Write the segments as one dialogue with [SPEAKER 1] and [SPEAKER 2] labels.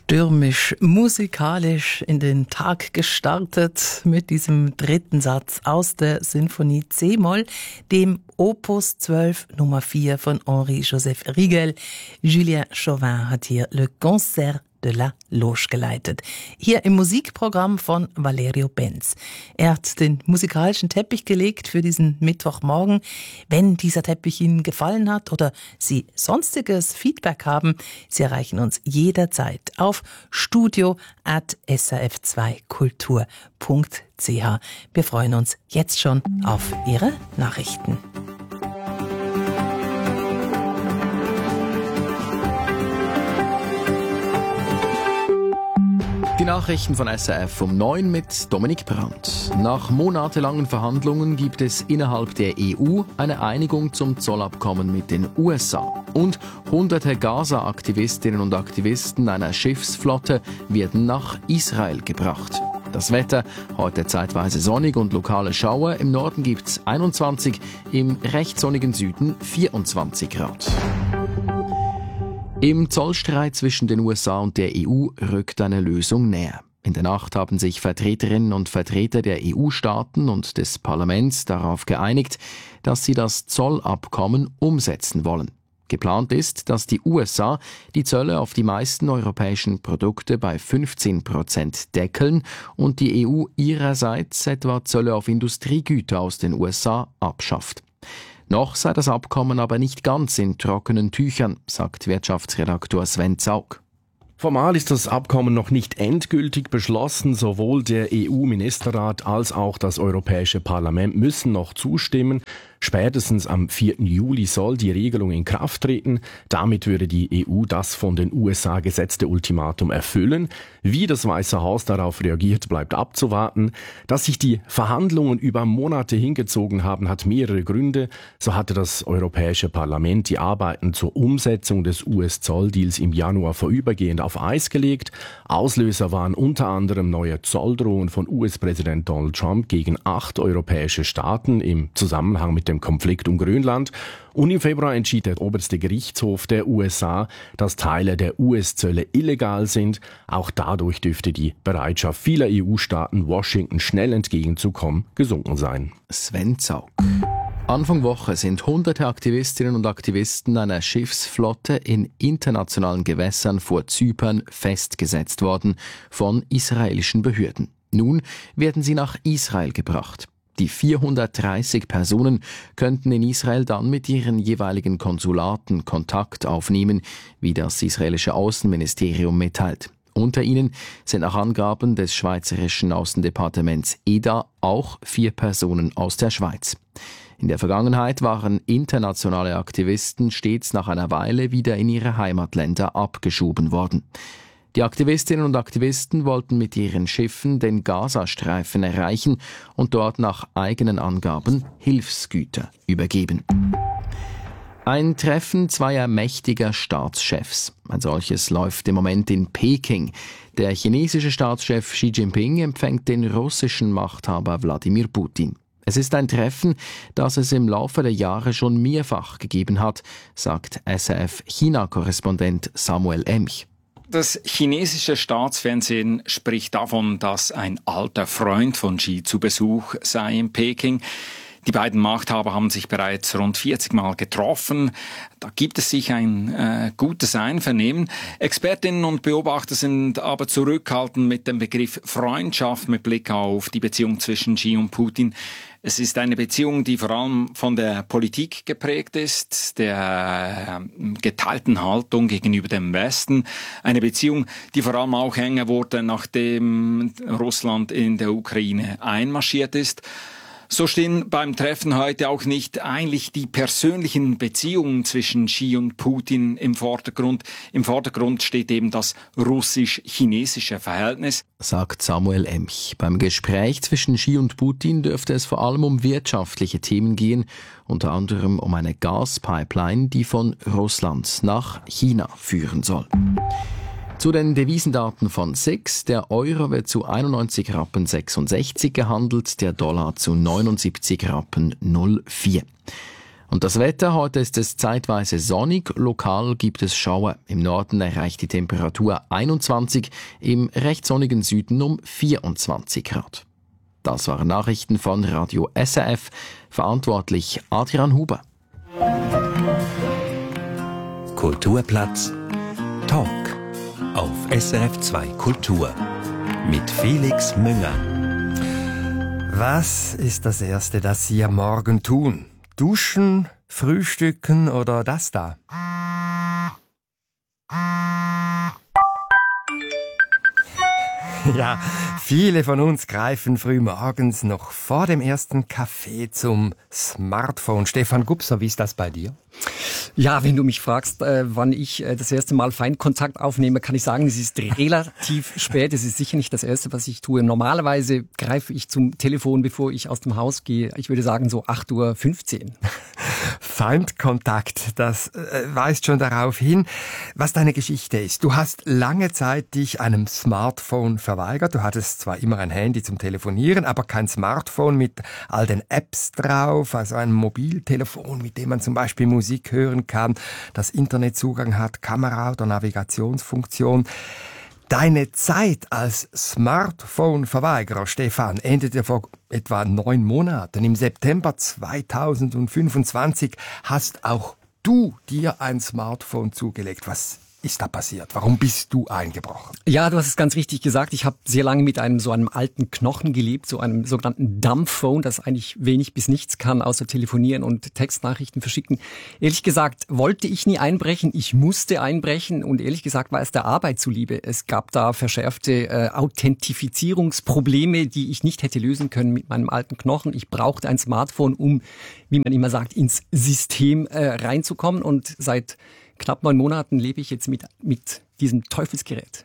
[SPEAKER 1] Stürmisch, musikalisch in den Tag gestartet mit diesem dritten Satz aus der Sinfonie C-Moll, dem Opus 12 Nummer 4 von Henri-Joseph Rigel. Julien Chauvin hat hier Le Concert de la Loge geleitet. Hier im Musikprogramm von Valerio Benz. Er hat den musikalischen Teppich gelegt für diesen Mittwochmorgen. Wenn dieser Teppich Ihnen gefallen hat oder Sie sonstiges Feedback haben, Sie erreichen uns jederzeit auf studio@srf2kultur.ch. Wir freuen uns jetzt schon auf Ihre Nachrichten.
[SPEAKER 2] Die Nachrichten von SRF um 9 mit Dominik Brandt. Nach monatelangen Verhandlungen gibt es innerhalb der EU eine Einigung zum Zollabkommen mit den USA. Und hunderte Gaza-Aktivistinnen und Aktivisten einer Schiffsflotte werden nach Israel gebracht. Das Wetter, heute zeitweise sonnig und lokale Schauer. Im Norden gibt's 21, im recht sonnigen Süden 24 Grad. Im Zollstreit zwischen den USA und der EU rückt eine Lösung näher. In der Nacht haben sich Vertreterinnen und Vertreter der EU-Staaten und des Parlaments darauf geeinigt, dass sie das Zollabkommen umsetzen wollen. Geplant ist, dass die USA die Zölle auf die meisten europäischen Produkte bei 15% deckeln und die EU ihrerseits etwa Zölle auf Industriegüter aus den USA abschafft. Noch sei das Abkommen aber nicht ganz in trockenen Tüchern, sagt Wirtschaftsredaktor Sven Zaug.
[SPEAKER 3] Formal ist das Abkommen noch nicht endgültig beschlossen. Sowohl der EU-Ministerrat als auch das Europäische Parlament müssen noch zustimmen. Spätestens am 4. Juli soll die Regelung in Kraft treten. Damit würde die EU das von den USA gesetzte Ultimatum erfüllen. Wie das Weiße Haus darauf reagiert, bleibt abzuwarten. Dass sich die Verhandlungen über Monate hingezogen haben, hat mehrere Gründe. So hatte das Europäische Parlament die Arbeiten zur Umsetzung des US-Zolldeals im Januar vorübergehend auf Eis gelegt. Auslöser waren unter anderem neue Zolldrohungen von US-Präsident Donald Trump gegen 8 europäische Staaten im Zusammenhang mit dem Konflikt um Grönland. Und im Februar entschied der oberste Gerichtshof der USA, dass Teile der US-Zölle illegal sind. Auch dadurch dürfte die Bereitschaft vieler EU-Staaten, Washington schnell entgegenzukommen, gesunken sein.
[SPEAKER 2] Sven Zaug. Anfang Woche sind hunderte Aktivistinnen und Aktivisten einer Schiffsflotte in internationalen Gewässern vor Zypern festgesetzt worden von israelischen Behörden. Nun werden sie nach Israel gebracht. Die 430 Personen könnten in Israel dann mit ihren jeweiligen Konsulaten Kontakt aufnehmen, wie das israelische Außenministerium mitteilt. Unter ihnen sind nach Angaben des schweizerischen Außendepartements EDA auch 4 Personen aus der Schweiz. In der Vergangenheit waren internationale Aktivisten stets nach einer Weile wieder in ihre Heimatländer abgeschoben worden. Die Aktivistinnen und Aktivisten wollten mit ihren Schiffen den Gazastreifen erreichen und dort nach eigenen Angaben Hilfsgüter übergeben. Ein Treffen zweier mächtiger Staatschefs. Ein solches läuft im Moment in Peking. Der chinesische Staatschef Xi Jinping empfängt den russischen Machthaber Wladimir Putin. Es ist ein Treffen, das es im Laufe der Jahre schon mehrfach gegeben hat, sagt SRF-China-Korrespondent Samuel Emch.
[SPEAKER 4] Das chinesische Staatsfernsehen spricht davon, dass ein alter Freund von Xi zu Besuch sei in Peking. Die beiden Machthaber haben sich bereits rund 40 Mal getroffen. Da gibt es sich ein gutes Einvernehmen. Expertinnen und Beobachter sind aber zurückhaltend mit dem Begriff Freundschaft mit Blick auf die Beziehung zwischen Xi und Putin. Es ist eine Beziehung, die vor allem von der Politik geprägt ist, der geteilten Haltung gegenüber dem Westen. Eine Beziehung, die vor allem auch enger wurde, nachdem Russland in der Ukraine einmarschiert ist. So stehen beim Treffen heute auch nicht eigentlich die persönlichen Beziehungen zwischen Xi und Putin im Vordergrund. Im Vordergrund steht eben das russisch-chinesische Verhältnis,
[SPEAKER 2] sagt Samuel Emch. Beim Gespräch zwischen Xi und Putin dürfte es vor allem um wirtschaftliche Themen gehen, unter anderem um eine Gaspipeline, die von Russland nach China führen soll. Zu den Devisendaten von SIX. Der Euro wird zu 91 Rappen 66 gehandelt, der Dollar zu 79 Rappen 04. Und das Wetter, heute ist es zeitweise sonnig, lokal gibt es Schauer. Im Norden erreicht die Temperatur 21, im recht sonnigen Süden um 24 Grad. Das waren Nachrichten von Radio SRF, verantwortlich Adrian Huber.
[SPEAKER 5] Kulturplatz Talk auf SRF 2 Kultur mit Felix Münger.
[SPEAKER 6] Was ist das Erste, das Sie am Morgen tun? Duschen, frühstücken oder das da? Ja, viele von uns greifen früh morgens noch vor dem ersten Kaffee zum Smartphone. Stefan Gubser, wie ist das bei dir?
[SPEAKER 7] Ja, wenn du mich fragst, wann ich das erste Mal Feinkontakt aufnehme, kann ich sagen, es ist relativ spät. Es ist sicher nicht das Erste, was ich tue. Normalerweise greife ich zum Telefon, bevor ich aus dem Haus gehe. Ich würde sagen so 8:15 Uhr.
[SPEAKER 6] Feindkontakt, das weist schon darauf hin, was deine Geschichte ist. Du hast lange Zeit dich einem Smartphone verweigert. Du hattest zwar immer ein Handy zum Telefonieren, aber kein Smartphone mit all den Apps drauf, also ein Mobiltelefon, mit dem man zum Beispiel Musik hören kann, das Internetzugang hat, Kamera oder Navigationsfunktion. Deine Zeit als Smartphone-Verweigerer, Stefan, endete vor etwa 9 Monaten. Im September 2025 hast auch du dir ein Smartphone zugelegt. Was ist da passiert? Warum bist du eingebrochen?
[SPEAKER 7] Ja, du hast es ganz richtig gesagt. Ich habe sehr lange mit einem alten Knochen gelebt, so einem sogenannten Dumbphone, das eigentlich wenig bis nichts kann, außer telefonieren und Textnachrichten verschicken. Ehrlich gesagt wollte ich nie einbrechen. Ich musste einbrechen und ehrlich gesagt war es der Arbeit zuliebe. Es gab da verschärfte Authentifizierungsprobleme, die ich nicht hätte lösen können mit meinem alten Knochen. Ich brauchte ein Smartphone, um, wie man immer sagt, ins System reinzukommen, und seit knapp 9 Monaten lebe ich jetzt mit diesem Teufelsgerät.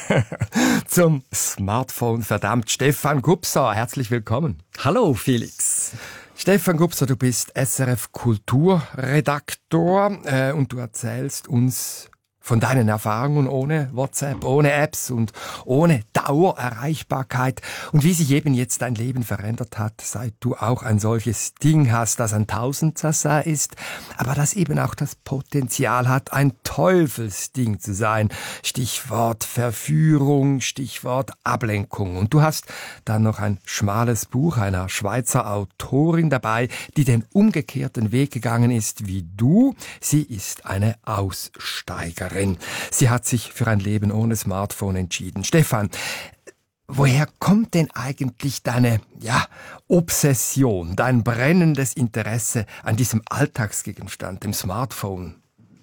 [SPEAKER 6] Zum Smartphone, verdammt. Stefan Gubser, herzlich willkommen.
[SPEAKER 7] Hallo Felix.
[SPEAKER 6] Stefan Gubser, du bist SRF Kulturredaktor und du erzählst uns von deinen Erfahrungen ohne WhatsApp, ohne Apps und ohne Dauererreichbarkeit und wie sich eben jetzt dein Leben verändert hat, seit du auch ein solches Ding hast, das ein Tausendsassa ist, aber das eben auch das Potenzial hat, ein Teufelsding zu sein. Stichwort Verführung, Stichwort Ablenkung. Und du hast dann noch ein schmales Buch einer Schweizer Autorin dabei, die den umgekehrten Weg gegangen ist wie du. Sie ist eine Aussteigerin. Sie hat sich für ein Leben ohne Smartphone entschieden. Stefan, woher kommt denn eigentlich deine Obsession, dein brennendes Interesse an diesem Alltagsgegenstand, dem Smartphone?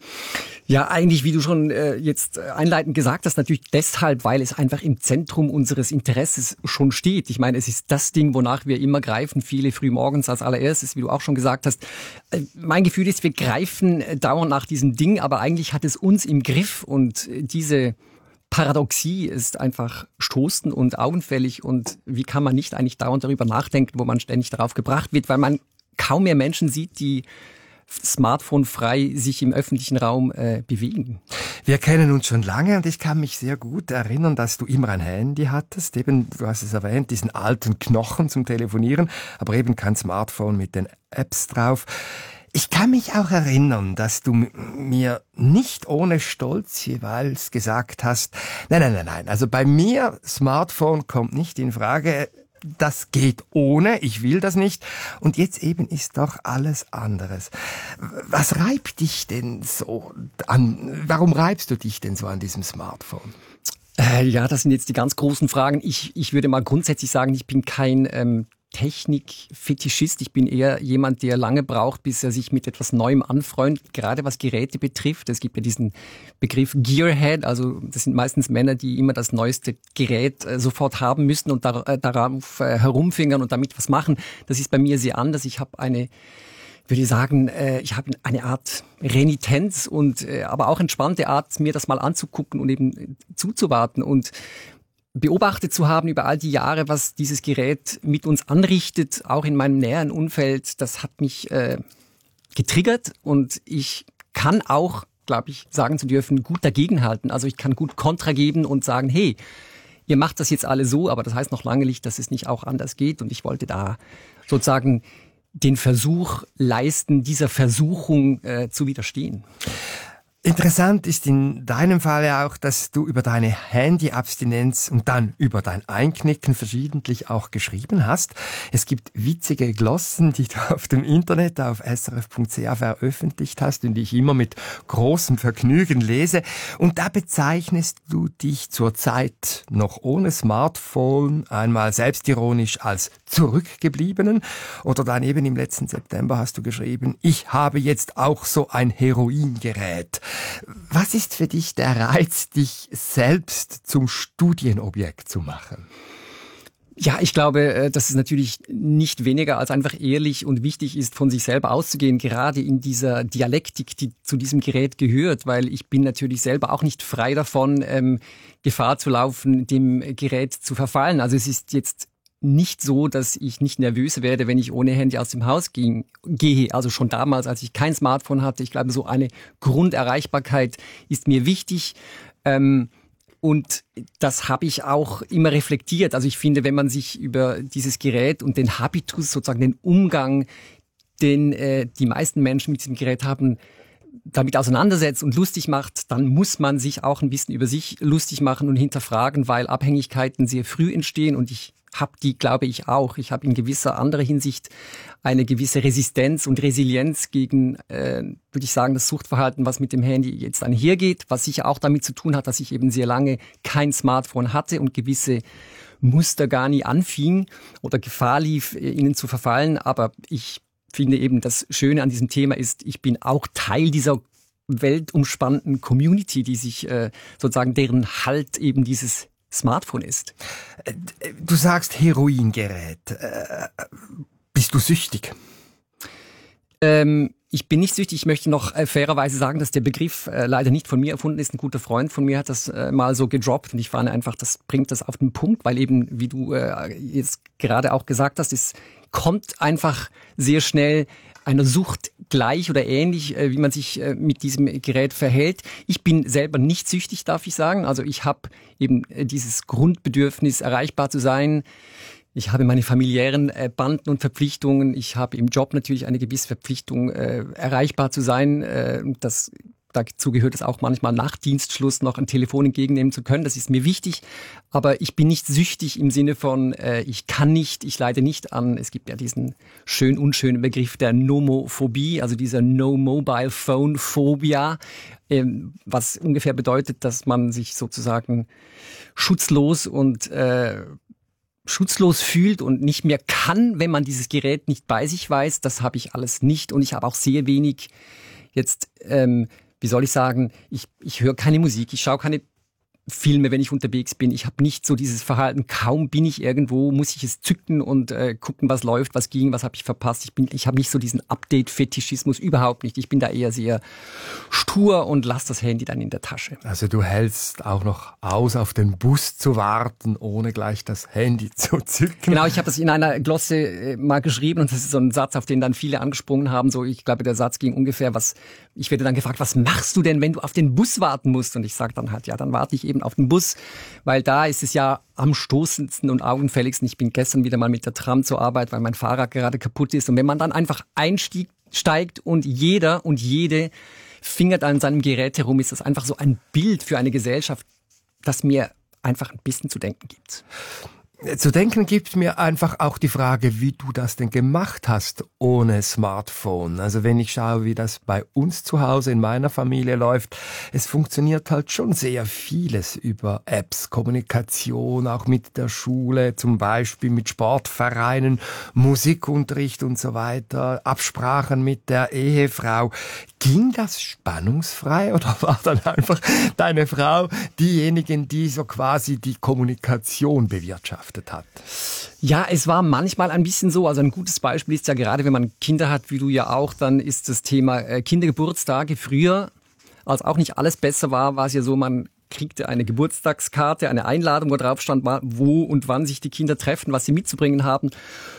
[SPEAKER 7] Ja, eigentlich, wie du schon jetzt einleitend gesagt hast, natürlich deshalb, weil es einfach im Zentrum unseres Interesses schon steht. Ich meine, es ist das Ding, wonach wir immer greifen, viele früh morgens als allererstes, wie du auch schon gesagt hast. Mein Gefühl ist, wir greifen dauernd nach diesem Ding, aber eigentlich hat es uns im Griff, und diese Paradoxie ist einfach stoßend und augenfällig, und wie kann man nicht eigentlich dauernd darüber nachdenken, wo man ständig darauf gebracht wird, weil man kaum mehr Menschen sieht, die smartphone-frei sich im öffentlichen Raum bewegen.
[SPEAKER 6] Wir kennen uns schon lange und ich kann mich sehr gut erinnern, dass du immer ein Handy hattest. Eben, du hast es erwähnt, diesen alten Knochen zum Telefonieren, aber eben kein Smartphone mit den Apps drauf. Ich kann mich auch erinnern, dass du mir nicht ohne Stolz jeweils gesagt hast, nein, also bei mir Smartphone kommt nicht in Frage. Das geht ohne, ich will das nicht. Und jetzt eben ist doch alles anderes. Was reibt dich denn so an? Warum reibst du dich denn so an diesem Smartphone?
[SPEAKER 7] Ja, das sind jetzt die ganz großen Fragen. Ich würde mal grundsätzlich sagen, ich bin kein Technik-Fetischist. Ich bin eher jemand, der lange braucht, bis er sich mit etwas Neuem anfreundet, gerade was Geräte betrifft. Es gibt ja diesen Begriff Gearhead, also das sind meistens Männer, die immer das neueste Gerät sofort haben müssen und darauf herumfingern und damit was machen. Das ist bei mir sehr anders. Ich habe eine Art Renitenz und aber auch entspannte Art, mir das mal anzugucken und eben zuzuwarten und beobachtet zu haben über all die Jahre, was dieses Gerät mit uns anrichtet, auch in meinem näheren Umfeld. Das hat mich getriggert, und ich kann auch, glaube ich, sagen zu dürfen, gut dagegenhalten. Also ich kann gut Kontra geben und sagen, hey, ihr macht das jetzt alle so, aber das heißt noch lange nicht, dass es nicht auch anders geht, und ich wollte da sozusagen den Versuch leisten, dieser Versuchung zu widerstehen.
[SPEAKER 6] Interessant ist in deinem Fall ja auch, dass du über deine Handyabstinenz und dann über dein Einknicken verschiedentlich auch geschrieben hast. Es gibt witzige Glossen, die du auf dem Internet auf srf.ch veröffentlicht hast und die ich immer mit großem Vergnügen lese. Und da bezeichnest du dich zurzeit noch ohne Smartphone einmal selbstironisch als Zurückgebliebenen. Oder dann eben im letzten September hast du geschrieben, ich habe jetzt auch so ein Heroingerät. Was ist für dich der Reiz, dich selbst zum Studienobjekt zu machen?
[SPEAKER 7] Ja, ich glaube, dass es natürlich nicht weniger als einfach ehrlich und wichtig ist, von sich selber auszugehen, gerade in dieser Dialektik, die zu diesem Gerät gehört, weil ich bin natürlich selber auch nicht frei davon, Gefahr zu laufen, dem Gerät zu verfallen. Also es ist jetzt nicht so, dass ich nicht nervös werde, wenn ich ohne Handy aus dem Haus gehe. Also schon damals, als ich kein Smartphone hatte. Ich glaube, so eine Grunderreichbarkeit ist mir wichtig. Und das habe ich auch immer reflektiert. Also ich finde, wenn man sich über dieses Gerät und den Habitus, sozusagen den Umgang, den die meisten Menschen mit diesem Gerät haben, damit auseinandersetzt und lustig macht, dann muss man sich auch ein bisschen über sich lustig machen und hinterfragen, weil Abhängigkeiten sehr früh entstehen und ich habe die, glaube ich, auch. Ich habe in gewisser anderer Hinsicht eine gewisse Resistenz und Resilienz gegen, würde ich sagen, das Suchtverhalten, was mit dem Handy jetzt einhergeht, was sicher auch damit zu tun hat, dass ich eben sehr lange kein Smartphone hatte und gewisse Muster gar nie anfing oder Gefahr lief, ihnen zu verfallen. Aber ich finde eben, das Schöne an diesem Thema ist, ich bin auch Teil dieser weltumspannenden Community, die sich sozusagen deren Halt eben dieses Smartphone ist.
[SPEAKER 6] Du sagst Heroingerät. Bist du süchtig?
[SPEAKER 7] Ich bin nicht süchtig. Ich möchte noch fairerweise sagen, dass der Begriff leider nicht von mir erfunden ist. Ein guter Freund von mir hat das mal so gedroppt und ich fand einfach, das bringt das auf den Punkt, weil eben, wie du jetzt gerade auch gesagt hast, es kommt einfach sehr schnell einer Sucht gleich oder ähnlich, wie man sich mit diesem Gerät verhält. Ich bin selber nicht süchtig, darf ich sagen. Also ich habe eben dieses Grundbedürfnis, erreichbar zu sein. Ich habe meine familiären Banden und Verpflichtungen. Ich habe im Job natürlich eine gewisse Verpflichtung, erreichbar zu sein. Dazu gehört es auch manchmal nach Dienstschluss noch ein Telefon entgegennehmen zu können. Das ist mir wichtig. Aber ich bin nicht süchtig im Sinne von, ich kann nicht, ich leide nicht an. Es gibt ja diesen schön unschönen Begriff der Nomophobie, also dieser No-Mobile-Phone-Phobia, was ungefähr bedeutet, dass man sich sozusagen schutzlos fühlt und nicht mehr kann, wenn man dieses Gerät nicht bei sich weiß. Das habe ich alles nicht und ich habe auch sehr wenig jetzt, wie soll ich sagen, ich höre keine Musik, ich schaue keine Filme, wenn ich unterwegs bin. Ich habe nicht so dieses Verhalten, kaum bin ich irgendwo, muss ich es zücken und gucken, was läuft, was ging, was habe ich verpasst. Ich habe nicht so diesen Update-Fetischismus, überhaupt nicht. Ich bin da eher sehr stur und lasse das Handy dann in der Tasche.
[SPEAKER 6] Also du hältst auch noch aus, auf den Bus zu warten, ohne gleich das Handy zu zücken.
[SPEAKER 7] Genau, ich habe das in einer Glosse mal geschrieben und das ist so ein Satz, auf den dann viele angesprungen haben. So, ich glaube, der Satz ging ungefähr, ich werde dann gefragt, was machst du denn, wenn du auf den Bus warten musst? Und ich sage dann halt, ja, dann warte ich eben auf den Bus, weil da ist es ja am stoßendsten und augenfälligsten. Ich bin gestern wieder mal mit der Tram zur Arbeit, weil mein Fahrrad gerade kaputt ist. Und wenn man dann einfach einsteigt und jeder und jede fingert an seinem Gerät herum, ist das einfach so ein Bild für eine Gesellschaft, das mir einfach ein bisschen zu denken gibt.
[SPEAKER 6] Zu denken gibt mir einfach auch die Frage, wie du das denn gemacht hast ohne Smartphone. Also wenn ich schaue, wie das bei uns zu Hause in meiner Familie läuft, es funktioniert halt schon sehr vieles über Apps, Kommunikation, auch mit der Schule, zum Beispiel mit Sportvereinen, Musikunterricht und so weiter, Absprachen mit der Ehefrau. Ging das spannungsfrei oder war dann einfach deine Frau diejenige, die so quasi die Kommunikation bewirtschaftet hat?
[SPEAKER 7] Ja, es war manchmal ein bisschen so. Also ein gutes Beispiel ist ja gerade, wenn man Kinder hat, wie du ja auch, dann ist das Thema Kindergeburtstage. Früher, als auch nicht alles besser war es ja so, man kriegte eine Geburtstagskarte, eine Einladung, wo drauf stand, wo und wann sich die Kinder treffen, was sie mitzubringen haben.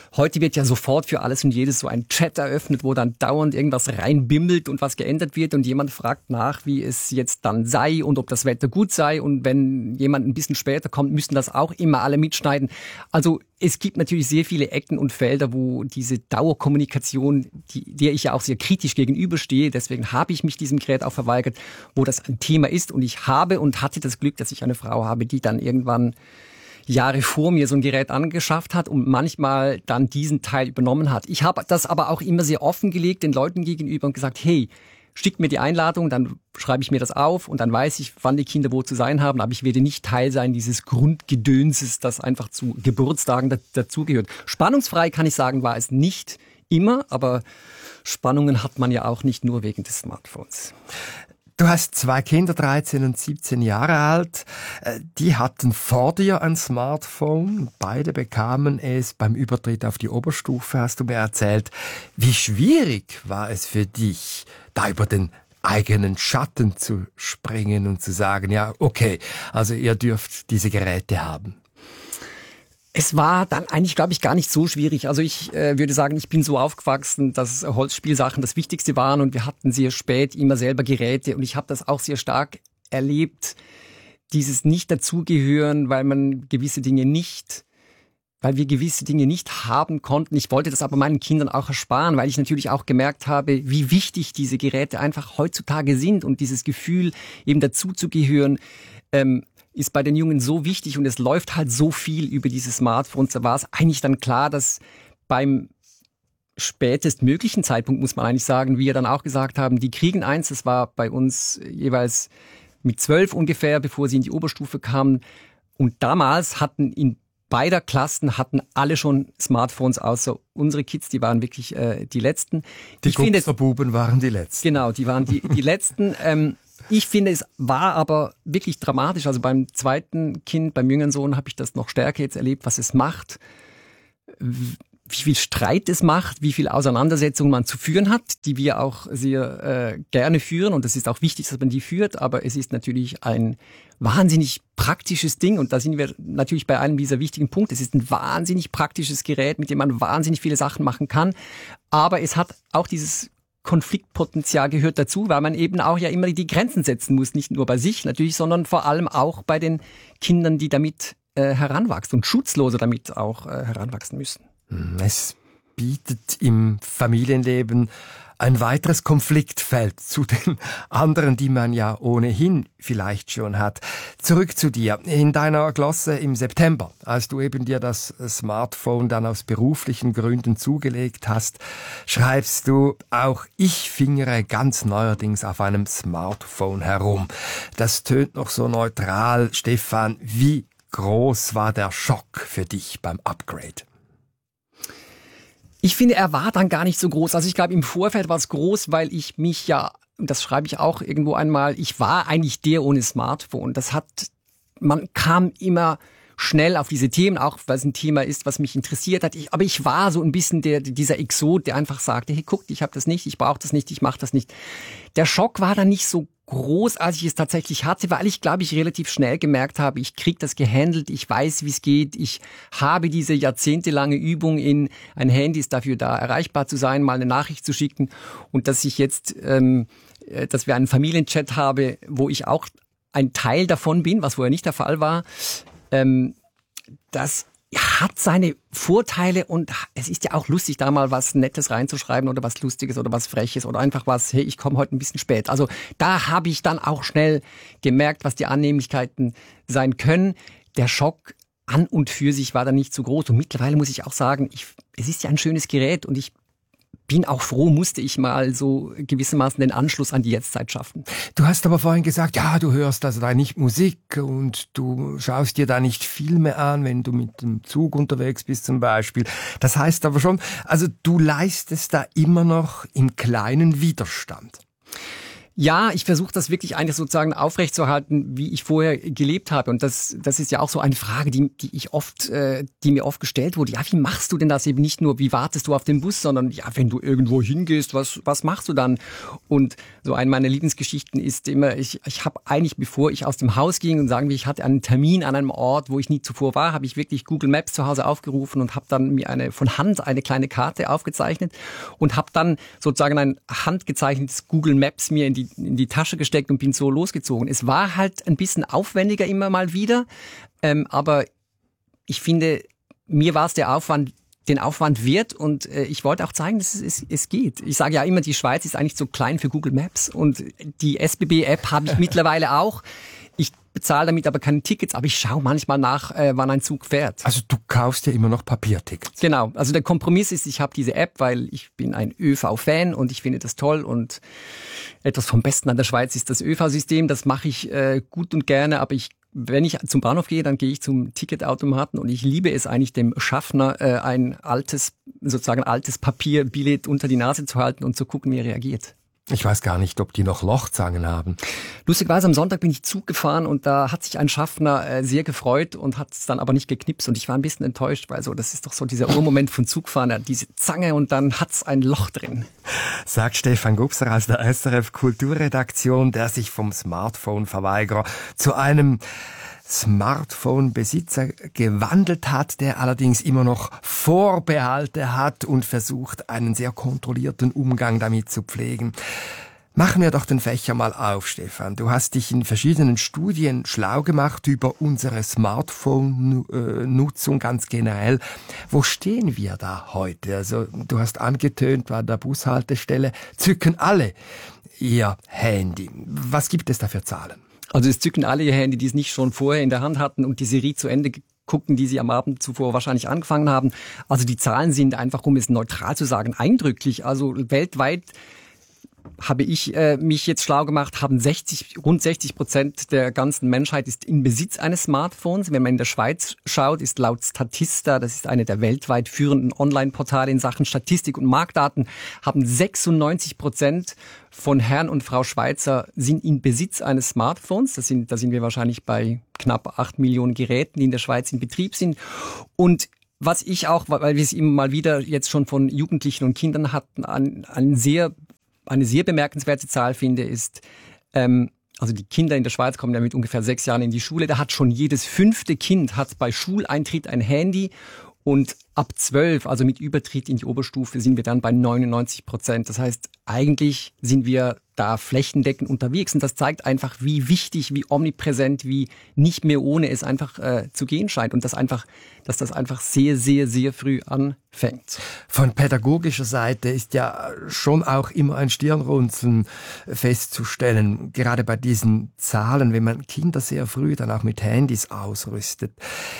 [SPEAKER 7] Heute wird ja sofort für alles und jedes so ein Chat eröffnet, wo dann dauernd irgendwas reinbimmelt und was geändert wird und jemand fragt nach, wie es jetzt dann sei und ob das Wetter gut sei. Und wenn jemand ein bisschen später kommt, müssen das auch immer alle mitschneiden. Also es gibt natürlich sehr viele Ecken und Felder, wo diese Dauerkommunikation, der ich ja auch sehr kritisch gegenüberstehe, deswegen habe ich mich diesem Gerät auch verweigert, wo das ein Thema ist. Und ich habe und hatte das Glück, dass ich eine Frau habe, die dann irgendwann Jahre vor mir so ein Gerät angeschafft hat und manchmal dann diesen Teil übernommen hat. Ich habe das aber auch immer sehr offengelegt den Leuten gegenüber und gesagt, hey, schickt mir die Einladung, dann schreibe ich mir das auf und dann weiß ich, wann die Kinder wo zu sein haben, aber ich werde nicht Teil sein dieses Grundgedönses, das einfach zu Geburtstagen dazugehört. Spannungsfrei, kann ich sagen, war es nicht immer, aber Spannungen hat man ja auch nicht nur wegen des Smartphones.
[SPEAKER 6] Du hast 2 Kinder, 13 und 17 Jahre alt. Die hatten vor dir ein Smartphone. Beide bekamen es beim Übertritt auf die Oberstufe, hast du mir erzählt. Wie schwierig war es für dich, da über den eigenen Schatten zu springen und zu sagen, ja, okay, also ihr dürft diese Geräte haben?
[SPEAKER 7] Es war dann eigentlich, glaube ich, gar nicht so schwierig. Also ich würde sagen, ich bin so aufgewachsen, dass Holzspielsachen das Wichtigste waren und wir hatten sehr spät immer selber Geräte und ich habe das auch sehr stark erlebt, dieses Nicht-Dazugehören, weil wir gewisse Dinge nicht haben konnten. Ich wollte das aber meinen Kindern auch ersparen, weil ich natürlich auch gemerkt habe, wie wichtig diese Geräte einfach heutzutage sind und dieses Gefühl, eben dazuzugehören, ist bei den Jungen so wichtig und es läuft halt so viel über diese Smartphones. Da war es eigentlich dann klar, dass beim spätestmöglichen Zeitpunkt, muss man eigentlich sagen, wie wir dann auch gesagt haben, die kriegen eins. Das war bei uns jeweils mit 12 ungefähr, bevor sie in die Oberstufe kamen. Und damals hatten in beider Klassen alle schon Smartphones, außer unsere Kids, die waren wirklich die Letzten.
[SPEAKER 6] Die Kupferbuben waren die Letzten.
[SPEAKER 7] Genau, die waren die Letzten. Ich finde, es war aber wirklich dramatisch. Also beim zweiten Kind, beim jüngeren Sohn, habe ich das noch stärker jetzt erlebt, was es macht, wie viel Streit es macht, wie viel Auseinandersetzungen man zu führen hat, die wir auch sehr gerne führen. Und es ist auch wichtig, dass man die führt. Aber es ist natürlich ein wahnsinnig praktisches Ding. Und da sind wir natürlich bei einem dieser wichtigen Punkte. Es ist ein wahnsinnig praktisches Gerät, mit dem man wahnsinnig viele Sachen machen kann. Aber es hat auch dieses Konfliktpotenzial gehört dazu, weil man eben auch ja immer die Grenzen setzen muss, nicht nur bei sich natürlich, sondern vor allem auch bei den Kindern, die damit heranwachsen und schutzloser damit auch heranwachsen müssen.
[SPEAKER 6] Es bietet im Familienleben ein weiteres Konfliktfeld zu den anderen, die man ja ohnehin vielleicht schon hat. Zurück zu dir. In deiner Glosse im September, als du eben dir das Smartphone dann aus beruflichen Gründen zugelegt hast, schreibst du, auch ich fingere ganz neuerdings auf einem Smartphone herum. Das tönt noch so neutral. Stefan, wie groß war der Schock für dich beim Upgrade?
[SPEAKER 7] Ich finde, er war dann gar nicht so groß. Also ich glaube, im Vorfeld war es groß, weil ich mich ja, und das schreibe ich auch irgendwo einmal, ich war eigentlich der ohne Smartphone. Man kam immer schnell auf diese Themen, auch weil es ein Thema ist, was mich interessiert hat. Aber ich war so ein bisschen dieser Exot, der einfach sagte, hey, guck, ich habe das nicht, ich brauche das nicht, ich mache das nicht. Der Schock war dann nicht so groß, als ich es tatsächlich hatte, weil ich, glaube ich, relativ schnell gemerkt habe, ich kriege das gehandelt, ich weiß, wie es geht, ich habe diese jahrzehntelange Übung in ein Handy ist dafür da, erreichbar zu sein, mal eine Nachricht zu schicken und dass ich jetzt, dass wir einen Familienchat habe, wo ich auch ein Teil davon bin, was vorher nicht der Fall war, das hat seine Vorteile und es ist ja auch lustig, da mal was Nettes reinzuschreiben oder was Lustiges oder was Freches oder einfach was, hey, ich komme heute ein bisschen spät. Also da habe ich dann auch schnell gemerkt, was die Annehmlichkeiten sein können. Der Schock an und für sich war dann nicht so groß und mittlerweile muss ich auch sagen, es ist ja ein schönes Gerät und ich bin auch froh, musste ich mal so gewissermaßen den Anschluss an die Jetztzeit schaffen.
[SPEAKER 6] Du hast aber vorhin gesagt, ja, du hörst also da nicht Musik und du schaust dir da nicht Filme an, wenn du mit dem Zug unterwegs bist zum Beispiel. Das heißt aber schon, also du leistest da immer noch im kleinen Widerstand.
[SPEAKER 7] Ja, ich versuche das wirklich eigentlich sozusagen aufrechtzuerhalten, wie ich vorher gelebt habe. Und das ist ja auch so eine Frage, die mir oft gestellt wurde. Ja, wie machst du denn das eben nicht nur, wie wartest du auf den Bus, sondern ja, wenn du irgendwo hingehst, was machst du dann? Und so eine meiner Lieblingsgeschichten ist immer, ich habe eigentlich, bevor ich aus dem Haus ging und sagen wir, ich hatte einen Termin an einem Ort, wo ich nie zuvor war, habe ich wirklich Google Maps zu Hause aufgerufen und habe dann mir von Hand eine kleine Karte aufgezeichnet und habe dann sozusagen ein handgezeichnetes Google Maps mir in die Tasche gesteckt und bin so losgezogen. Es war halt ein bisschen aufwendiger immer mal wieder, aber ich finde, mir war es den Aufwand wert und ich wollte auch zeigen, dass es geht. Ich sage ja immer, die Schweiz ist eigentlich zu klein für Google Maps und die SBB-App habe ich mittlerweile auch. Ich bezahle damit aber keine Tickets, aber ich schaue manchmal nach, wann ein Zug fährt.
[SPEAKER 6] Also du kaufst ja immer noch Papiertickets.
[SPEAKER 7] Genau, also der Kompromiss ist, ich habe diese App, weil ich bin ein ÖV-Fan und ich finde das toll und etwas vom Besten an der Schweiz ist das ÖV-System, das mache ich gut und gerne, aber wenn ich zum Bahnhof gehe, dann gehe ich zum Ticketautomaten und ich liebe es eigentlich, dem Schaffner ein altes Papierbillett unter die Nase zu halten und zu gucken, wie er reagiert.
[SPEAKER 6] Ich weiß gar nicht, ob die noch Lochzangen haben.
[SPEAKER 7] Lustigerweise am Sonntag bin ich Zug gefahren und da hat sich ein Schaffner sehr gefreut und hat es dann aber nicht geknipst und ich war ein bisschen enttäuscht, weil das ist doch so dieser Urmoment von Zugfahren, diese Zange und dann hat's ein Loch drin.
[SPEAKER 6] Sagt Stefan Gubser aus der SRF Kulturredaktion, der sich vom Smartphone-Verweigerer zu einem Smartphone-Besitzer gewandelt hat, der allerdings immer noch Vorbehalte hat und versucht, einen sehr kontrollierten Umgang damit zu pflegen. Machen wir doch den Fächer mal auf, Stefan. Du hast dich in verschiedenen Studien schlau gemacht über unsere Smartphone-Nutzung ganz generell. Wo stehen wir da heute? Also, du hast angetönt, bei der Bushaltestelle zücken alle ihr Handy. Was gibt es da für Zahlen?
[SPEAKER 7] Also es zücken alle ihr Handy, die es nicht schon vorher in der Hand hatten und die Serie zu Ende gucken, die sie am Abend zuvor wahrscheinlich angefangen haben. Also die Zahlen sind einfach, um es neutral zu sagen, eindrücklich. Also weltweit habe ich mich jetzt schlau gemacht, rund 60% der ganzen Menschheit ist in Besitz eines Smartphones. Wenn man in der Schweiz schaut, ist laut Statista, das ist eine der weltweit führenden Online-Portale in Sachen Statistik und Marktdaten, haben 96% von Herrn und Frau Schweizer sind in Besitz eines Smartphones. Da sind wir wahrscheinlich bei knapp 8 Millionen Geräten, die in der Schweiz in Betrieb sind. Und was ich auch, weil wir es immer mal wieder jetzt schon von Jugendlichen und Kindern hatten, eine sehr bemerkenswerte Zahl finde, ist, also die Kinder in der Schweiz kommen ja mit ungefähr 6 Jahren in die Schule, da hat schon jedes 5. Kind hat bei Schuleintritt ein Handy und ab 12, also mit Übertritt in die Oberstufe, sind wir dann bei 99%. Das heißt, eigentlich sind wir da flächendeckend unterwegs und das zeigt einfach, wie wichtig, wie omnipräsent, wie nicht mehr ohne es einfach zu gehen scheint und dass das einfach sehr, sehr, sehr früh anfängt.
[SPEAKER 6] Von pädagogischer Seite ist ja schon auch immer ein Stirnrunzeln festzustellen, gerade bei diesen Zahlen, wenn man Kinder sehr früh dann auch mit Handys ausrüstet.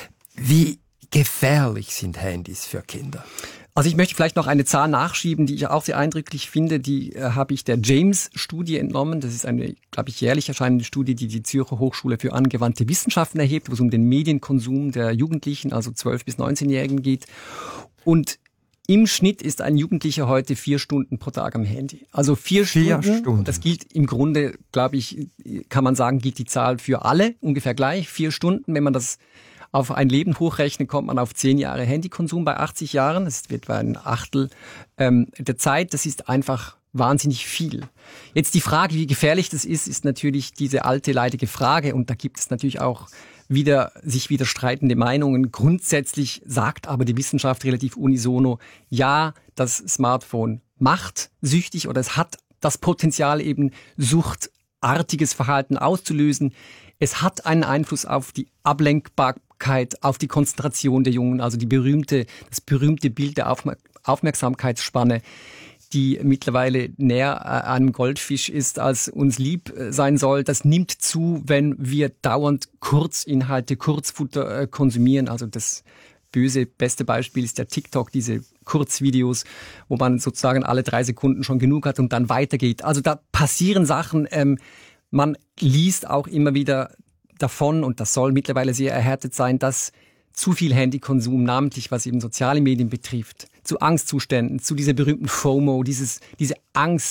[SPEAKER 6] Wie gefährlich sind Handys für Kinder?
[SPEAKER 7] Also ich möchte vielleicht noch eine Zahl nachschieben, die ich auch sehr eindrücklich finde. Die habe ich der James-Studie entnommen. Das ist eine, glaube ich, jährlich erscheinende Studie, die die Zürcher Hochschule für angewandte Wissenschaften erhebt, wo es um den Medienkonsum der Jugendlichen, also 12- bis 19-Jährigen geht. Und im Schnitt ist ein Jugendlicher heute 4 Stunden pro Tag am Handy. Also 4 Stunden. Das gilt im Grunde, glaube ich, kann man sagen, gilt die Zahl für alle ungefähr gleich. 4 Stunden, wenn man das auf ein Leben hochrechnen, kommt man auf 10 Jahre Handykonsum bei 80 Jahren. Das ist etwa ein Achtel der Zeit. Das ist einfach wahnsinnig viel. Jetzt die Frage, wie gefährlich das ist natürlich diese alte, leidige Frage. Und da gibt es natürlich auch sich widerstreitende Meinungen. Grundsätzlich sagt aber die Wissenschaft relativ unisono, ja, das Smartphone macht süchtig oder es hat das Potenzial, eben suchtartiges Verhalten auszulösen. Es hat einen Einfluss auf die Ablenkbarkeit, auf die Konzentration der Jungen, also das berühmte Bild der Aufmerksamkeitsspanne, die mittlerweile näher einem Goldfisch ist, als uns lieb sein soll. Das nimmt zu, wenn wir dauernd Kurzinhalte, Kurzfutter konsumieren. Also das beste Beispiel ist der TikTok, diese Kurzvideos, wo man sozusagen alle 3 Sekunden schon genug hat und dann weitergeht. Also da passieren Sachen. Man liest auch immer wieder davon, und das soll mittlerweile sehr erhärtet sein, dass zu viel Handykonsum, namentlich was eben soziale Medien betrifft, zu Angstzuständen, zu dieser berühmten FOMO, diese Angst,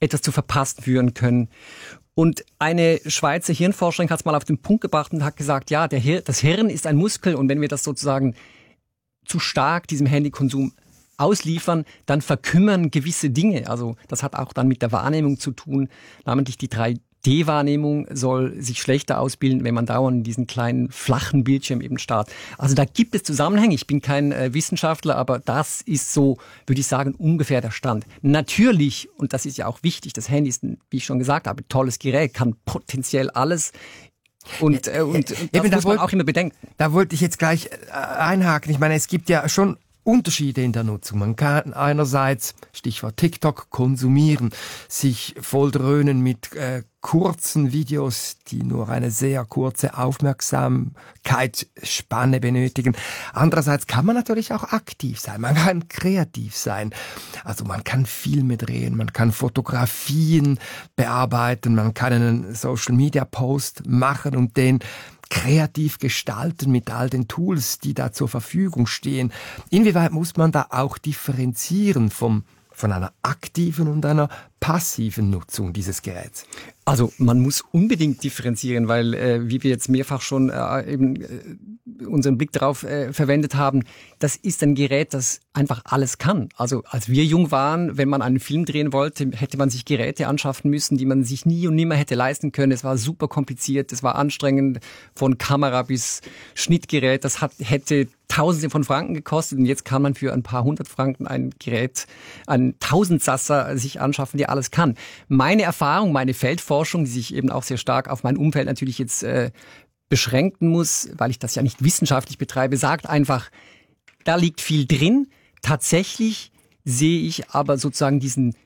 [SPEAKER 7] etwas zu verpasst führen können. Und eine Schweizer Hirnforscherin hat es mal auf den Punkt gebracht und hat gesagt, ja, das Hirn ist ein Muskel und wenn wir das sozusagen zu stark diesem Handykonsum ausliefern, dann verkümmern gewisse Dinge. Also das hat auch dann mit der Wahrnehmung zu tun. Namentlich die 3D-Wahrnehmung soll sich schlechter ausbilden, wenn man dauernd in diesen kleinen flachen Bildschirm eben starrt. Also da gibt es Zusammenhänge. Ich bin kein Wissenschaftler, aber das ist so, würde ich sagen, ungefähr der Stand. Natürlich, und das ist ja auch wichtig, das Handy ist, wie ich schon gesagt habe, ein tolles Gerät, kann potenziell alles. Und das muss man auch immer bedenken.
[SPEAKER 6] Da wollte ich jetzt gleich einhaken. Ich meine, es gibt ja schon Unterschiede in der Nutzung. Man kann einerseits, Stichwort TikTok, konsumieren, sich volldröhnen mit kurzen Videos, die nur eine sehr kurze Aufmerksamkeitsspanne benötigen. Andererseits kann man natürlich auch aktiv sein, man kann kreativ sein. Also man kann Filme drehen, man kann Fotografien bearbeiten, man kann einen Social-Media-Post machen und den kreativ gestalten mit all den Tools, die da zur Verfügung stehen. Inwieweit muss man da auch differenzieren von einer aktiven und einer passiven Nutzung dieses Geräts?
[SPEAKER 7] Also man muss unbedingt differenzieren, weil wie wir jetzt mehrfach schon unseren Blick darauf verwendet haben, das ist ein Gerät, das einfach alles kann. Also als wir jung waren, wenn man einen Film drehen wollte, hätte man sich Geräte anschaffen müssen, die man sich nie und nimmer hätte leisten können. Es war super kompliziert, es war anstrengend, von Kamera bis Schnittgerät. Das hätte Tausende von Franken gekostet und jetzt kann man für ein paar hundert Franken ein Gerät, einen Tausendsasser sich anschaffen, der alles kann. Meine Erfahrung, meine Feldforschung, die sich eben auch sehr stark auf mein Umfeld natürlich jetzt beschränken muss, weil ich das ja nicht wissenschaftlich betreibe, sagt einfach, da liegt viel drin. Tatsächlich sehe ich aber sozusagen diesen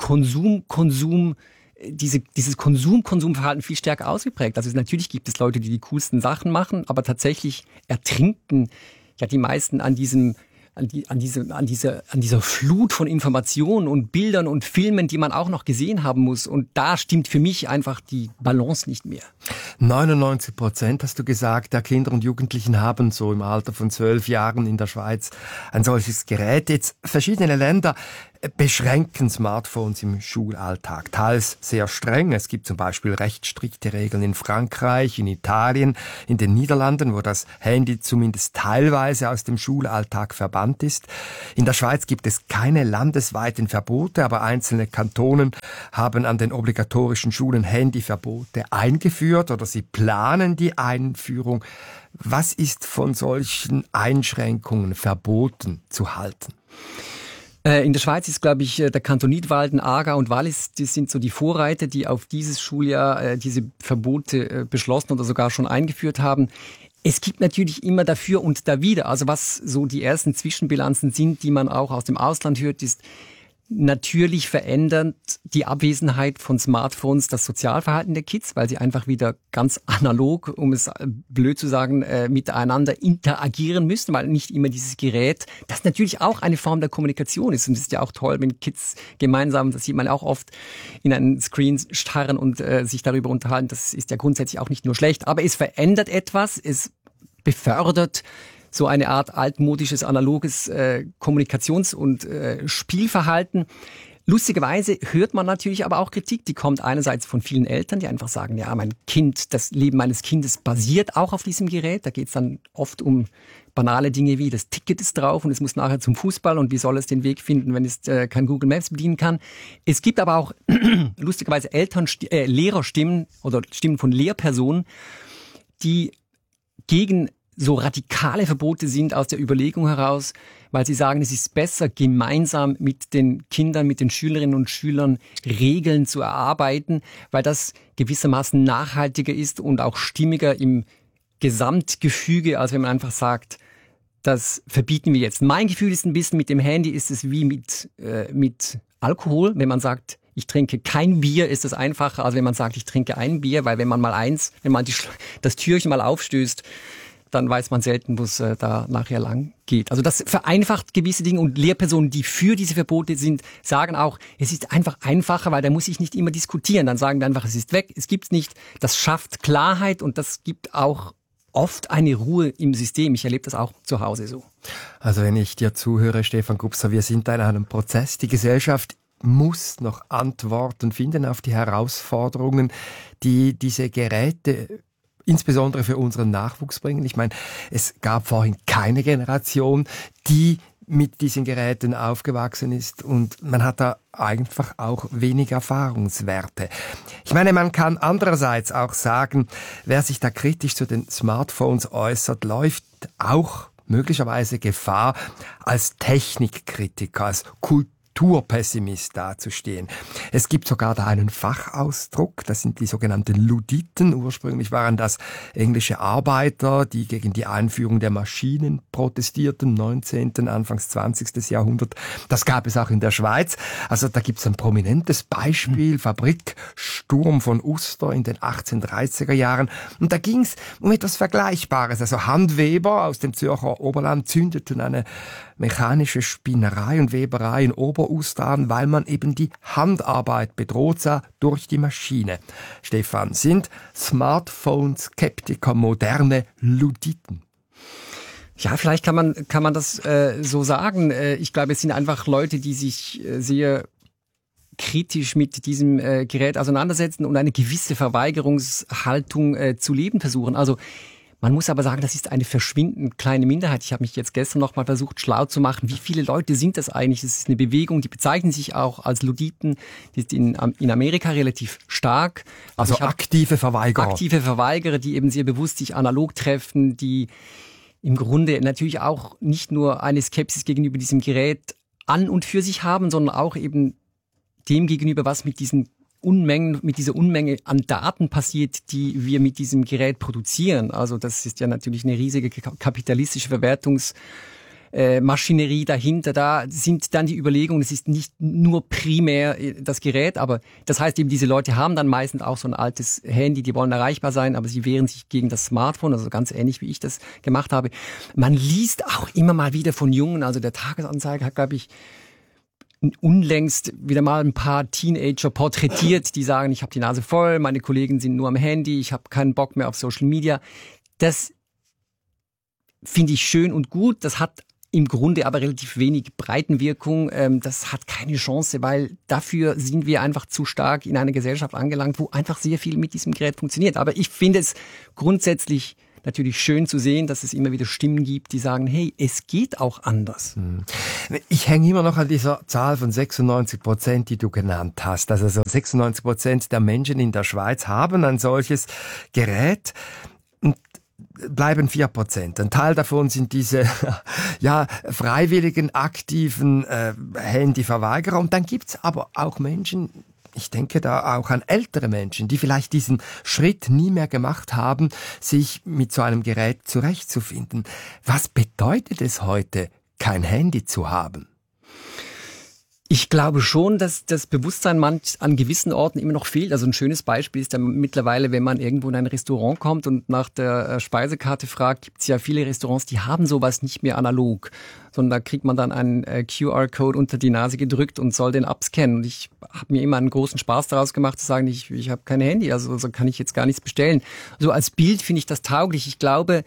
[SPEAKER 7] dieses Konsumverhalten viel stärker ausgeprägt. Also natürlich gibt es Leute, die die coolsten Sachen machen, aber tatsächlich ertrinken ja die meisten an dieser Flut von Informationen und Bildern und Filmen, die man auch noch gesehen haben muss. Und da stimmt für mich einfach die Balance nicht mehr.
[SPEAKER 6] 99% hast du gesagt, der Kinder und Jugendlichen haben so im Alter von 12 Jahren in der Schweiz ein solches Gerät. Jetzt verschiedene Länder beschränken Smartphones im Schulalltag, teils sehr streng. Es gibt zum Beispiel recht strikte Regeln in Frankreich, in Italien, in den Niederlanden, wo das Handy zumindest teilweise aus dem Schulalltag verbannt ist. In der Schweiz gibt es keine landesweiten Verbote, aber einzelne Kantonen haben an den obligatorischen Schulen Handyverbote eingeführt oder sie planen die Einführung. Was ist von solchen Einschränkungen, Verboten zu halten?
[SPEAKER 7] In der Schweiz ist, glaube ich, der Kanton Nidwalden, Aargau und Wallis, die sind so die Vorreiter, die auf dieses Schuljahr diese Verbote beschlossen oder sogar schon eingeführt haben. Es gibt natürlich immer dafür und dawider. Also was so die ersten Zwischenbilanzen sind, die man auch aus dem Ausland hört, ist, natürlich verändert die Abwesenheit von Smartphones das Sozialverhalten der Kids, weil sie einfach wieder ganz analog, um es blöd zu sagen, miteinander interagieren müssen, weil nicht immer dieses Gerät, das natürlich auch eine Form der Kommunikation ist. Und es ist ja auch toll, wenn Kids gemeinsam, das sieht man auch oft, in einen Screen starren und sich darüber unterhalten. Das ist ja grundsätzlich auch nicht nur schlecht, aber es verändert etwas, es befördert so eine Art altmodisches, analoges Kommunikations- und Spielverhalten. Lustigerweise hört man natürlich aber auch Kritik, die kommt einerseits von vielen Eltern, die einfach sagen, ja, das Leben meines Kindes basiert auch auf diesem Gerät. Da geht es dann oft um banale Dinge wie, das Ticket ist drauf und es muss nachher zum Fußball und wie soll es den Weg finden, wenn es kein Google Maps bedienen kann. Es gibt aber auch lustigerweise Lehrerstimmen oder Stimmen von Lehrpersonen, die gegen so radikale Verbote sind aus der Überlegung heraus, weil sie sagen, es ist besser, gemeinsam mit den Kindern, mit den Schülerinnen und Schülern Regeln zu erarbeiten, weil das gewissermaßen nachhaltiger ist und auch stimmiger im Gesamtgefüge, als wenn man einfach sagt, das verbieten wir jetzt. Mein Gefühl ist ein bisschen, mit dem Handy ist es wie mit Alkohol. Wenn man sagt, ich trinke kein Bier, ist es einfacher, als wenn man sagt, ich trinke ein Bier, weil wenn man das Türchen mal aufstößt, dann weiß man selten, wo es da nachher lang geht. Also das vereinfacht gewisse Dinge und Lehrpersonen, die für diese Verbote sind, sagen auch, es ist einfach einfacher, weil da muss ich nicht immer diskutieren. Dann sagen wir einfach, es ist weg, es gibt's nicht. Das schafft Klarheit und das gibt auch oft eine Ruhe im System. Ich erlebe das auch zu Hause so.
[SPEAKER 6] Also wenn ich dir zuhöre, Stefan Gubser, wir sind da in einem Prozess. Die Gesellschaft muss noch Antworten finden auf die Herausforderungen, die diese Geräte insbesondere für unseren Nachwuchs bringen. Ich meine, es gab vorhin keine Generation, die mit diesen Geräten aufgewachsen ist und man hat da einfach auch wenig Erfahrungswerte. Ich meine, man kann andererseits auch sagen, wer sich da kritisch zu den Smartphones äußert, läuft auch möglicherweise Gefahr, als Technikkritiker, als Kulturpessimist dazustehen. Es gibt sogar da einen Fachausdruck, das sind die sogenannten Luditen. Ursprünglich waren das englische Arbeiter, die gegen die Einführung der Maschinen protestierten, 19., Anfangs 20. Jahrhundert. Das gab es auch in der Schweiz. Also da gibt es ein prominentes Beispiel, Fabriksturm von Uster in den 1830er Jahren. Und da ging es um etwas Vergleichbares. Also Handweber aus dem Zürcher Oberland zündeten eine mechanische Spinnerei und Weberei in Oberuster an, weil man eben die Handarbeit bedroht sah durch die Maschine. Stefan, sind Smartphone-Skeptiker moderne Luditen?
[SPEAKER 7] Ja, vielleicht kann man das so sagen. Ich glaube, es sind einfach Leute, die sich sehr kritisch mit diesem Gerät auseinandersetzen und eine gewisse Verweigerungshaltung zu leben versuchen. Also man muss aber sagen, das ist eine verschwindend kleine Minderheit. Ich habe mich jetzt gestern noch mal versucht, schlau zu machen. Wie viele Leute sind das eigentlich? Das ist eine Bewegung, die bezeichnen sich auch als Luditen. Die ist in Amerika relativ stark.
[SPEAKER 6] Also aktive Verweigerer.
[SPEAKER 7] Aktive Verweigerer, die eben sehr bewusst sich analog treffen, die im Grunde natürlich auch nicht nur eine Skepsis gegenüber diesem Gerät an und für sich haben, sondern auch eben dem gegenüber, was mit dieser Unmenge an Daten passiert, die wir mit diesem Gerät produzieren. Also das ist ja natürlich eine riesige kapitalistische Verwertungsmaschinerie dahinter. Da sind dann die Überlegungen, es ist nicht nur primär das Gerät, aber das heißt eben, diese Leute haben dann meistens auch so ein altes Handy, die wollen erreichbar sein, aber sie wehren sich gegen das Smartphone, also ganz ähnlich, wie ich das gemacht habe. Man liest auch immer mal wieder von Jungen, also der Tagesanzeiger hat, glaube ich, unlängst wieder mal ein paar Teenager porträtiert, die sagen, ich habe die Nase voll, meine Kollegen sind nur am Handy, ich habe keinen Bock mehr auf Social Media. Das finde ich schön und gut, das hat im Grunde aber relativ wenig Breitenwirkung. Das hat keine Chance, weil dafür sind wir einfach zu stark in einer Gesellschaft angelangt, wo einfach sehr viel mit diesem Gerät funktioniert. Aber ich finde es grundsätzlich natürlich schön zu sehen, dass es immer wieder Stimmen gibt, die sagen, hey, es geht auch anders.
[SPEAKER 6] Ich hänge immer noch an dieser Zahl von 96%, die du genannt hast. Also so 96% der Menschen in der Schweiz haben ein solches Gerät und bleiben 4%. Ein Teil davon sind diese freiwilligen, aktiven Handyverweigerer. Und dann gibt's aber auch Menschen, ich denke da auch an ältere Menschen, die vielleicht diesen Schritt nie mehr gemacht haben, sich mit so einem Gerät zurechtzufinden. Was bedeutet es heute, kein Handy zu haben?
[SPEAKER 7] Ich glaube schon, dass das Bewusstsein an gewissen Orten immer noch fehlt. Also ein schönes Beispiel ist ja mittlerweile, wenn man irgendwo in ein Restaurant kommt und nach der Speisekarte fragt, gibt es ja viele Restaurants, die haben sowas nicht mehr analog, sondern da kriegt man dann einen QR-Code unter die Nase gedrückt und soll den abscannen. Und ich habe mir immer einen großen Spaß daraus gemacht zu sagen, ich habe kein Handy, also so kann ich jetzt gar nichts bestellen. So als Bild finde ich das tauglich. Ich glaube,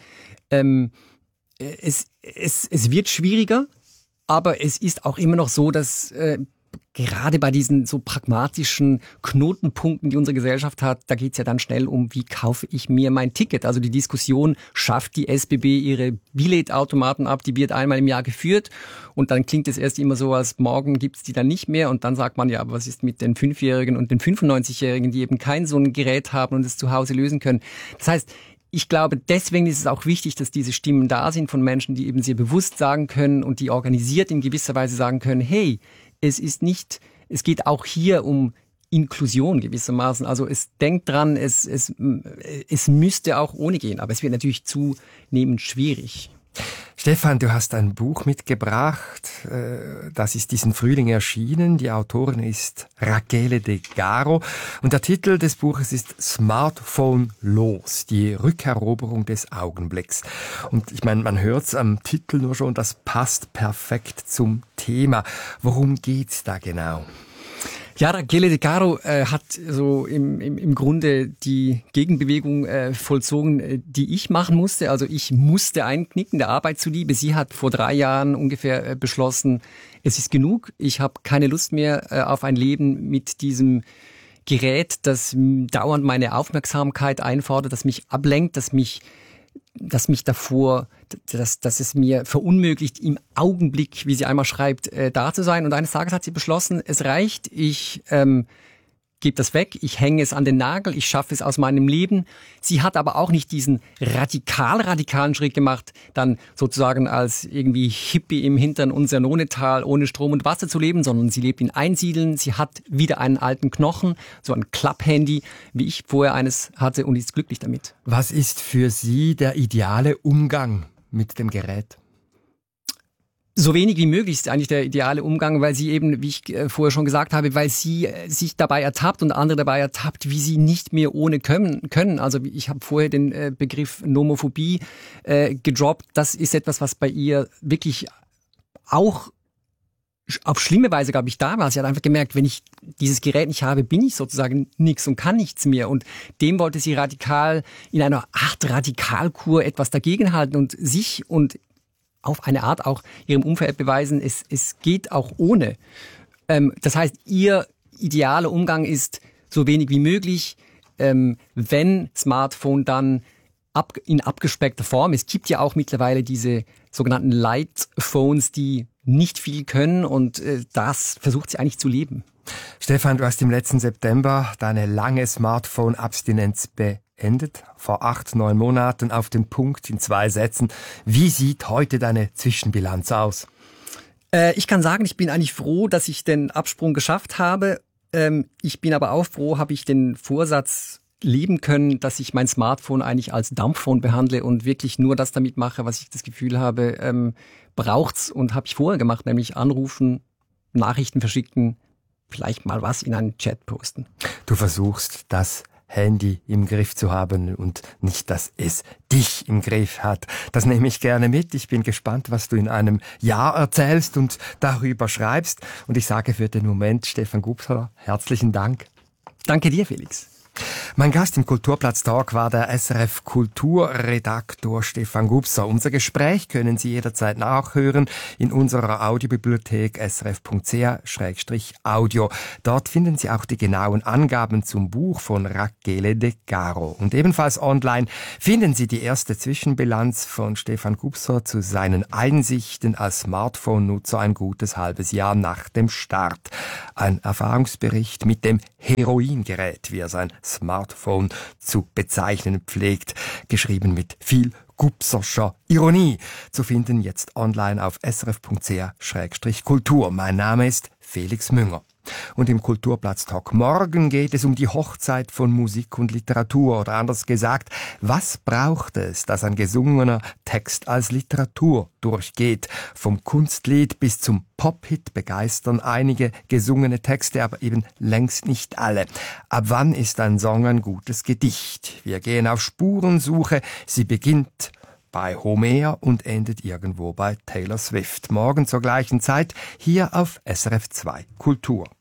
[SPEAKER 7] es wird schwieriger. Aber es ist auch immer noch so, dass gerade bei diesen so pragmatischen Knotenpunkten, die unsere Gesellschaft hat, da geht's ja dann schnell um, wie kaufe ich mir mein Ticket? Also die Diskussion, schafft die SBB ihre Billetautomaten ab, die wird einmal im Jahr geführt und dann klingt es erst immer so, als morgen gibt's die dann nicht mehr und dann sagt man ja, aber was ist mit den 5-Jährigen und den 95-Jährigen, die eben kein so ein Gerät haben und es zu Hause lösen können? Das heißt, ich glaube, deswegen ist es auch wichtig, dass diese Stimmen da sind von Menschen, die eben sehr bewusst sagen können und die organisiert in gewisser Weise sagen können, hey, es geht auch hier um Inklusion gewissermaßen. Also es denkt dran, es müsste auch ohne gehen, aber es wird natürlich zunehmend schwierig.
[SPEAKER 6] Stefan, du hast ein Buch mitgebracht, das ist diesen Frühling erschienen. Die Autorin ist Rachele De Garo und der Titel des Buches ist Smartphone los, die Rückeroberung des Augenblicks. Und ich meine, man hört's am Titel nur schon, das passt perfekt zum Thema. Worum geht's da genau?
[SPEAKER 7] Ja, Rachele De Caro hat so im Grunde die Gegenbewegung vollzogen, die ich machen musste. Also ich musste einknicken, der Arbeit zuliebe. Sie hat vor 3 Jahren ungefähr beschlossen, es ist genug. Ich habe keine Lust mehr auf ein Leben mit diesem Gerät, das dauernd meine Aufmerksamkeit einfordert, das mich ablenkt, dass es mir verunmöglicht, im Augenblick, wie sie einmal schreibt, da zu sein. Und eines Tages hat sie beschlossen, es reicht, ich gebe das weg, ich hänge es an den Nagel, ich schaffe es aus meinem Leben. Sie hat aber auch nicht diesen radikalen Schritt gemacht, dann sozusagen als irgendwie Hippie im Hintern unser Nonetal ohne Strom und Wasser zu leben, sondern sie lebt in Einsiedeln, sie hat wieder einen alten Knochen, so ein Klapphandy, wie ich vorher eines hatte, und ist glücklich damit.
[SPEAKER 6] Was ist für Sie der ideale Umgang mit dem Gerät?
[SPEAKER 7] So wenig wie möglich ist eigentlich der ideale Umgang, weil sie eben, wie ich vorher schon gesagt habe, weil sie sich dabei ertappt und andere dabei ertappt, wie sie nicht mehr ohne können. Also ich habe vorher den Begriff Nomophobie gedroppt. Das ist etwas, was bei ihr wirklich auch auf schlimme Weise, glaube ich, da war. Sie hat einfach gemerkt, wenn ich dieses Gerät nicht habe, bin ich sozusagen nichts und kann nichts mehr. Und dem wollte sie radikal in einer Art Radikalkur etwas dagegenhalten und sich und auf eine Art auch ihrem Umfeld beweisen, es geht auch ohne. Das heißt, ihr idealer Umgang ist so wenig wie möglich, wenn Smartphone dann in abgespeckter Form. Es gibt ja auch mittlerweile diese sogenannten Light Phones, die nicht viel können, und das versucht sie eigentlich zu leben.
[SPEAKER 6] Stefan, du hast im letzten September deine lange Smartphone-Abstinenz beendet. Vor 8-9 Monaten auf den Punkt in 2 Sätzen. Wie sieht heute deine Zwischenbilanz aus?
[SPEAKER 7] Ich kann sagen, ich bin eigentlich froh, dass ich den Absprung geschafft habe. Ich bin aber auch froh, habe ich den Vorsatz leben können, dass ich mein Smartphone eigentlich als Dumbphone behandle und wirklich nur das damit mache, was ich das Gefühl habe, braucht's, und habe ich vorher gemacht, nämlich anrufen, Nachrichten verschicken, vielleicht mal was in einen Chat posten.
[SPEAKER 6] Du versuchst, das Handy im Griff zu haben und nicht, dass es dich im Griff hat. Das nehme ich gerne mit. Ich bin gespannt, was du in einem Jahr erzählst und darüber schreibst. Und ich sage für den Moment, Stefan Gubser, herzlichen Dank.
[SPEAKER 7] Danke dir, Felix.
[SPEAKER 6] Mein Gast im Kulturplatz-Talk war der SRF Kulturredaktor Stefan Gubser. Unser Gespräch können Sie jederzeit nachhören in unserer Audiobibliothek srf.ch/audio. Dort finden Sie auch die genauen Angaben zum Buch von Rachele De Caro. Und ebenfalls online finden Sie die erste Zwischenbilanz von Stefan Gubser zu seinen Einsichten als Smartphone-Nutzer ein gutes halbes Jahr nach dem Start. Ein Erfahrungsbericht mit dem Heroingerät, wie er sein Smartphone zu bezeichnen pflegt, geschrieben mit viel Gubserscher Ironie, zu finden jetzt online auf srf.ch/kultur. Mein Name ist Felix Münger. Und im Kulturplatz-Talk morgen geht es um die Hochzeit von Musik und Literatur, oder anders gesagt, was braucht es, dass ein gesungener Text als Literatur durchgeht? Vom Kunstlied bis zum Pop-Hit begeistern einige gesungene Texte, aber eben längst nicht alle. Ab wann ist ein Song ein gutes Gedicht? Wir gehen auf Spurensuche. Sie beginnt bei Homer und endet irgendwo bei Taylor Swift. Morgen zur gleichen Zeit hier auf SRF 2 Kultur.